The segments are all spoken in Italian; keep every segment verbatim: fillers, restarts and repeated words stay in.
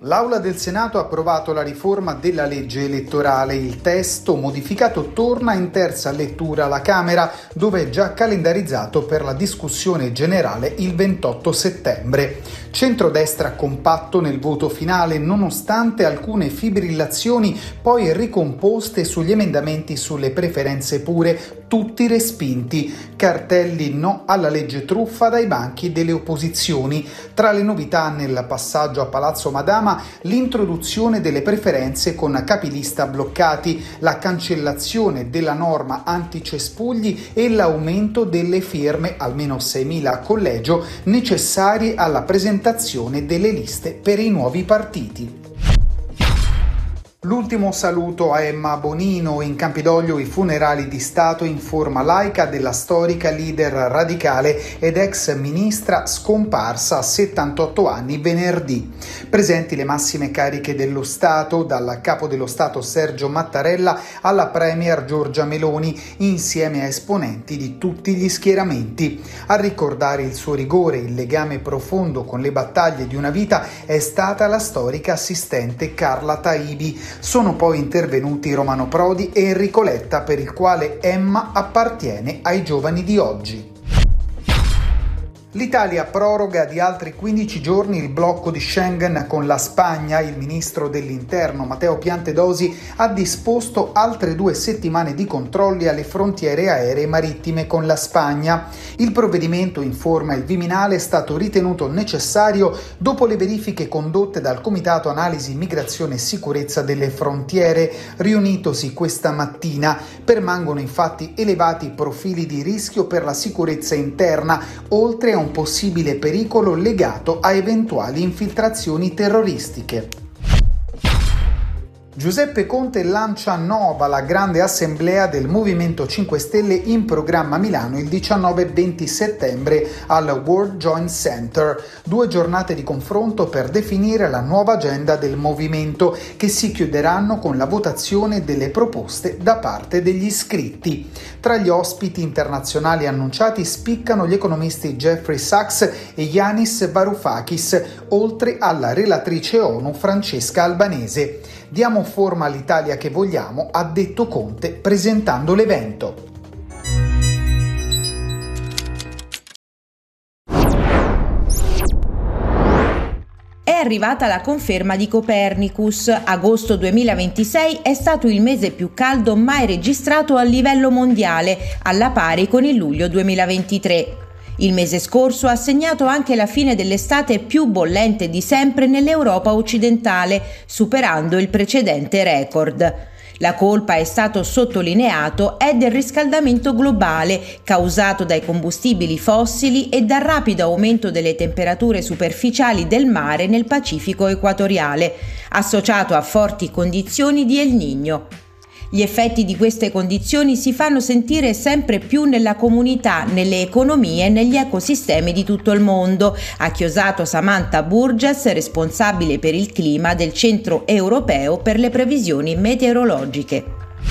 L'Aula del Senato ha approvato la riforma della legge elettorale. Il testo modificato torna in terza lettura alla Camera, dove è già calendarizzato per la discussione generale il ventotto settembre. Centrodestra compatto nel voto finale, nonostante alcune fibrillazioni poi ricomposte sugli emendamenti sulle preferenze pure, tutti respinti. Cartelli no alla legge truffa dai banchi delle opposizioni. Tra le novità nel passaggio a Palazzo Madama, l'introduzione delle preferenze con capilista bloccati, la cancellazione della norma anticespugli e l'aumento delle firme, almeno seimila a collegio, necessarie alla presentazione delle liste per i nuovi partiti. L'ultimo saluto a Emma Bonino. In Campidoglio i funerali di Stato in forma laica della storica leader radicale ed ex ministra scomparsa a settantotto anni venerdì. Presenti le massime cariche dello Stato, dal capo dello Stato Sergio Mattarella alla premier Giorgia Meloni, insieme a esponenti di tutti gli schieramenti. A ricordare il suo rigore, il legame profondo con le battaglie di una vita è stata la storica assistente Carla Taibi. Sono poi intervenuti Romano Prodi e Enrico Letta, per il quale Emma appartiene ai giovani di oggi. L'Italia proroga di altri quindici giorni il blocco di Schengen con la Spagna. Il ministro dell'Interno Matteo Piantedosi ha disposto altre due settimane di controlli alle frontiere aeree marittime con la Spagna. Il provvedimento, informa il Viminale, è stato ritenuto necessario dopo le verifiche condotte dal Comitato Analisi Migrazione e Sicurezza delle Frontiere, riunitosi questa mattina. Permangono infatti elevati profili di rischio per la sicurezza interna, oltre a un possibile pericolo legato a eventuali infiltrazioni terroristiche. Giuseppe Conte lancia Nova, la grande assemblea del Movimento cinque Stelle in programma a Milano il diciannove e venti settembre al World Joint Center. Due giornate di confronto per definire la nuova agenda del movimento, che si chiuderanno con la votazione delle proposte da parte degli iscritti. Tra gli ospiti internazionali annunciati spiccano gli economisti Jeffrey Sachs e Yanis Varoufakis, oltre alla relatrice ONU Francesca Albanese. Diamo forma all'Italia che vogliamo, ha detto Conte presentando l'evento. È arrivata la conferma di Copernicus. Agosto duemilaventisei è stato il mese più caldo mai registrato a livello mondiale, alla pari con il luglio duemilaventitré. Il mese scorso ha segnato anche la fine dell'estate più bollente di sempre nell'Europa occidentale, superando il precedente record. La colpa, è stato sottolineato, è del riscaldamento globale causato dai combustibili fossili e dal rapido aumento delle temperature superficiali del mare nel Pacifico equatoriale, associato a forti condizioni di El Niño. Gli effetti di queste condizioni si fanno sentire sempre più nella comunità, nelle economie e negli ecosistemi di tutto il mondo, ha chiosato Samantha Burgess, responsabile per il clima del Centro Europeo per le Previsioni Meteorologiche.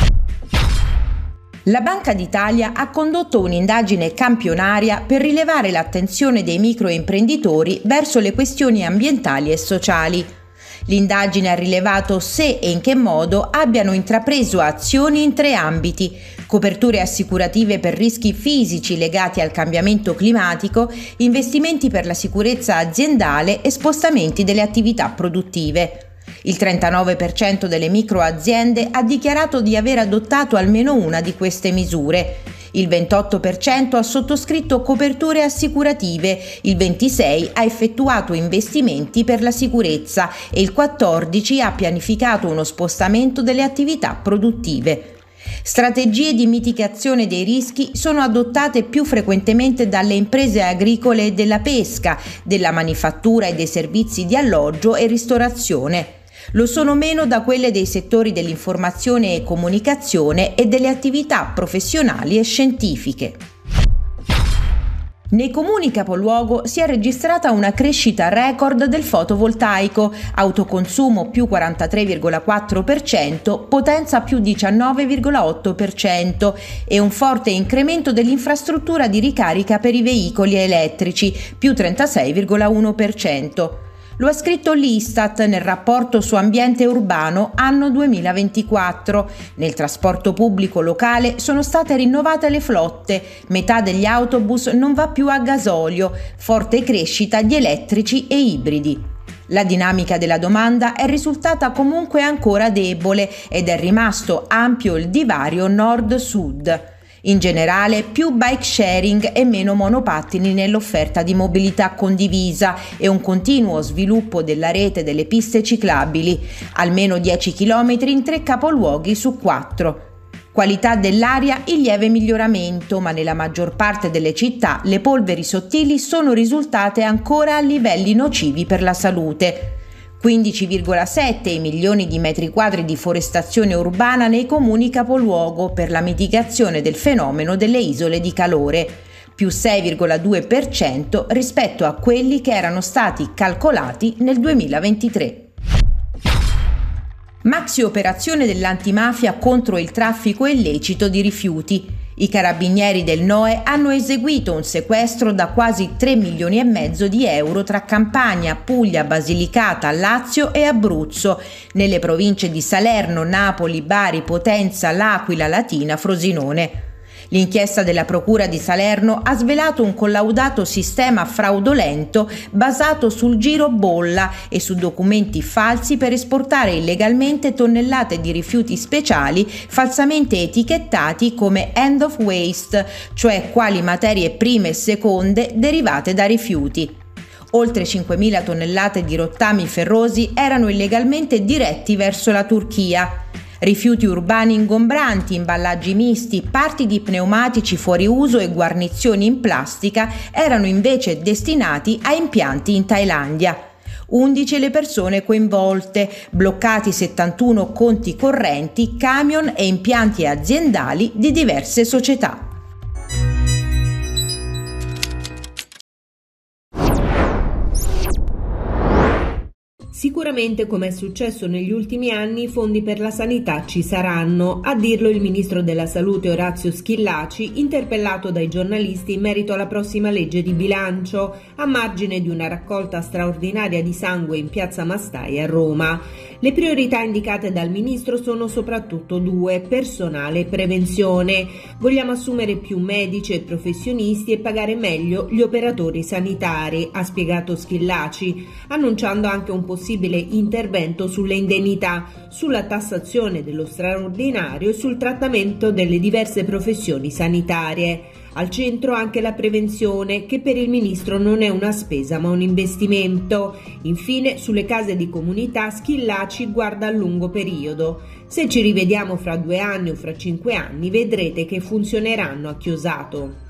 La Banca d'Italia ha condotto un'indagine campionaria per rilevare l'attenzione dei microimprenditori verso le questioni ambientali e sociali. L'indagine ha rilevato se e in che modo abbiano intrapreso azioni in tre ambiti: coperture assicurative per rischi fisici legati al cambiamento climatico, investimenti per la sicurezza aziendale e spostamenti delle attività produttive. Il trentanove per cento delle microaziende ha dichiarato di aver adottato almeno una di queste misure. Il ventotto per cento ha sottoscritto coperture assicurative, il ventisei per cento ha effettuato investimenti per la sicurezza e il quattordici per cento ha pianificato uno spostamento delle attività produttive. Strategie di mitigazione dei rischi sono adottate più frequentemente dalle imprese agricole e della pesca, della manifattura e dei servizi di alloggio e ristorazione. Lo sono meno da quelle dei settori dell'informazione e comunicazione e delle attività professionali e scientifiche. Nei comuni capoluogo si è registrata una crescita record del fotovoltaico, autoconsumo più quarantatré virgola quattro per cento, potenza più diciannove virgola otto per cento e un forte incremento dell'infrastruttura di ricarica per i veicoli elettrici, più trentasei virgola uno per cento. Lo ha scritto l'Istat nel rapporto su ambiente urbano anno duemilaventiquattro. Nel trasporto pubblico locale sono state rinnovate le flotte, metà degli autobus non va più a gasolio, forte crescita di elettrici e ibridi. La dinamica della domanda è risultata comunque ancora debole ed è rimasto ampio il divario nord-sud. In generale, più bike sharing e meno monopattini nell'offerta di mobilità condivisa e un continuo sviluppo della rete delle piste ciclabili, almeno dieci chilometri in tre capoluoghi su quattro. Qualità dell'aria in lieve miglioramento, ma nella maggior parte delle città le polveri sottili sono risultate ancora a livelli nocivi per la salute. quindici virgola sette i milioni di metri quadri di forestazione urbana nei comuni capoluogo per la mitigazione del fenomeno delle isole di calore, più sei virgola due per cento rispetto a quelli che erano stati calcolati nel duemilaventitré. Maxi operazione dell'antimafia contro il traffico illecito di rifiuti. I carabinieri del N O E hanno eseguito un sequestro da quasi tre milioni e mezzo di euro tra Campania, Puglia, Basilicata, Lazio e Abruzzo, nelle province di Salerno, Napoli, Bari, Potenza, L'Aquila, Latina, Frosinone. L'inchiesta della Procura di Salerno ha svelato un collaudato sistema fraudolento basato sul giro bolla e su documenti falsi per esportare illegalmente tonnellate di rifiuti speciali falsamente etichettati come end of waste, cioè quali materie prime e seconde derivate da rifiuti. Oltre cinquemila tonnellate di rottami ferrosi erano illegalmente diretti verso la Turchia. Rifiuti urbani ingombranti, imballaggi misti, parti di pneumatici fuori uso e guarnizioni in plastica erano invece destinati a impianti in Thailandia. undici le persone coinvolte, bloccati settantuno conti correnti, camion e impianti aziendali di diverse società. Sicuramente, come è successo negli ultimi anni, i fondi per la sanità ci saranno, a dirlo il ministro della Salute Orazio Schillaci, interpellato dai giornalisti in merito alla prossima legge di bilancio, a margine di una raccolta straordinaria di sangue in piazza Mastai a Roma. Le priorità indicate dal ministro sono soprattutto due: personale e prevenzione. Vogliamo assumere più medici e professionisti e pagare meglio gli operatori sanitari, ha spiegato Schillaci, annunciando anche un possibile intervento sulle indennità, sulla tassazione dello straordinario e sul trattamento delle diverse professioni sanitarie. Al centro anche la prevenzione, che per il ministro non è una spesa ma un investimento. Infine, sulle case di comunità Schillaci guarda a lungo periodo. Se ci rivediamo fra due anni o fra cinque anni vedrete che funzioneranno, ha chiosato.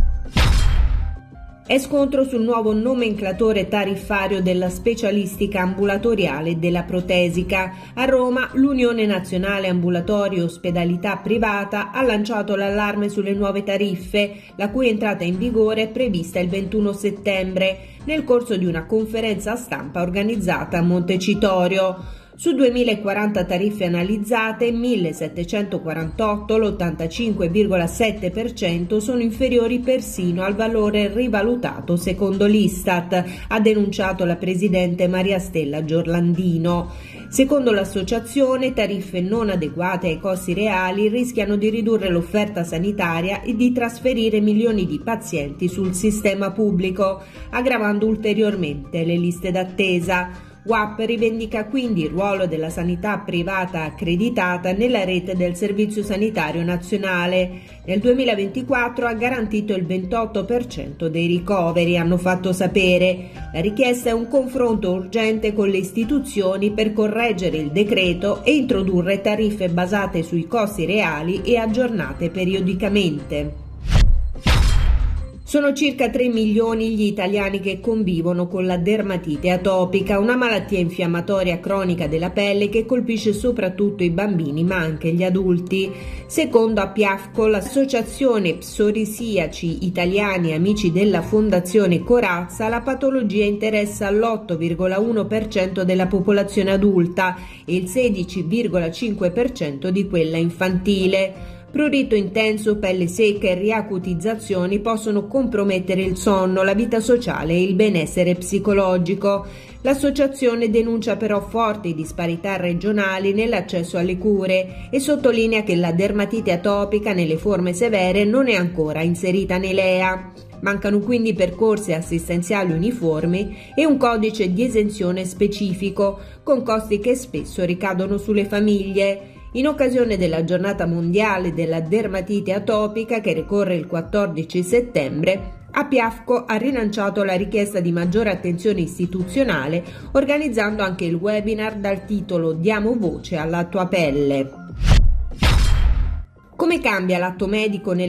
È scontro sul nuovo nomenclatore tariffario della specialistica ambulatoriale e della protesica. A Roma l'Unione Nazionale Ambulatori e Ospedalità Privata ha lanciato l'allarme sulle nuove tariffe, la cui entrata in vigore è prevista il ventuno settembre, nel corso di una conferenza stampa organizzata a Montecitorio. Su duemilaquaranta tariffe analizzate, millesettecentoquarantotto, l'ottantacinque virgola sette per cento sono inferiori persino al valore rivalutato secondo l'Istat, ha denunciato la presidente Maria Stella Giorlandino. Secondo l'associazione, tariffe non adeguate ai costi reali rischiano di ridurre l'offerta sanitaria e di trasferire milioni di pazienti sul sistema pubblico, aggravando ulteriormente le liste d'attesa. U A P rivendica quindi il ruolo della sanità privata accreditata nella rete del Servizio Sanitario Nazionale. Nel duemilaventiquattro ha garantito il ventotto per cento dei ricoveri, hanno fatto sapere. La richiesta è un confronto urgente con le istituzioni per correggere il decreto e introdurre tariffe basate sui costi reali e aggiornate periodicamente. Sono circa tre milioni gli italiani che convivono con la dermatite atopica, una malattia infiammatoria cronica della pelle che colpisce soprattutto i bambini ma anche gli adulti. Secondo Apiafco, l'associazione Psorisiaci Italiani Amici della Fondazione Corazza, la patologia interessa l'otto virgola uno per cento della popolazione adulta e il sedici virgola cinque per cento di quella infantile. Prurito intenso, pelle secca e riacutizzazioni possono compromettere il sonno, la vita sociale e il benessere psicologico. L'associazione denuncia però forti disparità regionali nell'accesso alle cure e sottolinea che la dermatite atopica nelle forme severe non è ancora inserita nei L E A. Mancano quindi percorsi assistenziali uniformi e un codice di esenzione specifico, con costi che spesso ricadono sulle famiglie. In occasione della giornata mondiale della dermatite atopica, che ricorre il quattordici settembre, Apiafco ha rilanciato la richiesta di maggiore attenzione istituzionale, organizzando anche il webinar dal titolo Diamo voce alla tua pelle. Come cambia l'atto medico nel